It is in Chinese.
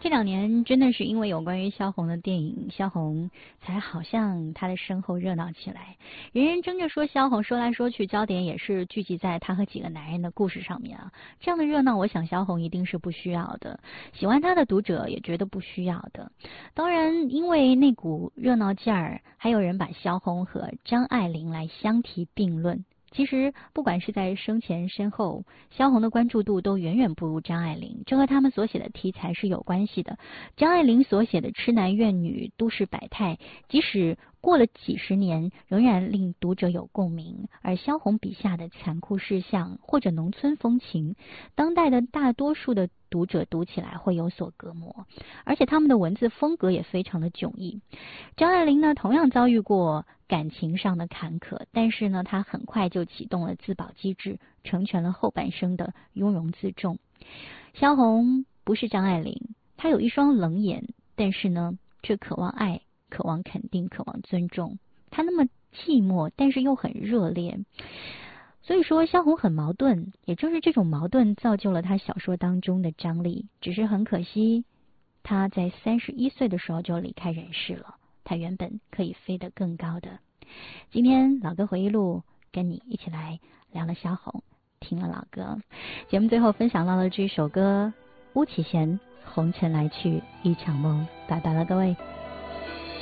这2年真的是因为有关于萧红的电影，萧红才好像她的身后热闹起来，人人争着说萧红，说来说去焦点也是聚集在她和几个男人的故事上面啊。这样的热闹，我想萧红一定是不需要的，喜欢她的读者也觉得不需要的。当然，因为那股热闹劲儿，还有人把萧红和张爱玲来相提并论。其实，不管是在生前身后，萧红的关注度都远远不如张爱玲，这和他们所写的题材是有关系的。张爱玲所写的痴男怨女、都市百态，即使过了几十年，仍然令读者有共鸣；而萧红笔下的残酷世相或者农村风情，当代的大多数的读者读起来会有所隔膜，而且他们的文字风格也非常的迥异。张爱玲呢，同样遭遇过感情上的坎坷，但是呢，她很快就启动了自保机制，成全了后半生的庸容自重。萧红不是张爱玲，她有一双冷眼，但是呢，却渴望爱，渴望肯定，渴望尊重。她那么寂寞，但是又很热烈。所以说，萧红很矛盾，也正是这种矛盾造就了她小说当中的张力。只是很可惜，她在31岁的时候就离开人世了。她原本可以飞得更高的。今天老歌回忆录跟你一起来聊了萧红，听了老歌。节目最后分享到了这首歌，巫启贤《红尘来去一场梦》。拜拜了各位。